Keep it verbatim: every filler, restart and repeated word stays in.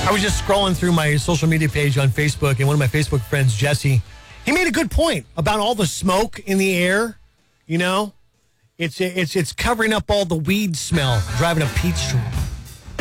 I was just scrolling through my social media page on Facebook, and one of my Facebook friends, Jesse, he made a good point about all the smoke in the air. You know, it's it's it's covering up all the weed smell driving a Peachtree.